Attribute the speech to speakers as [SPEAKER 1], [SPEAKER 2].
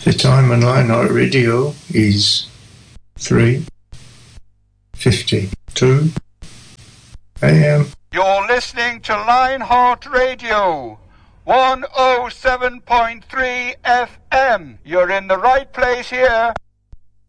[SPEAKER 1] The time on Lionheart Radio is 3:52 a.m.
[SPEAKER 2] You're listening to Lionheart Radio, 107.3 FM. You're in the right place here.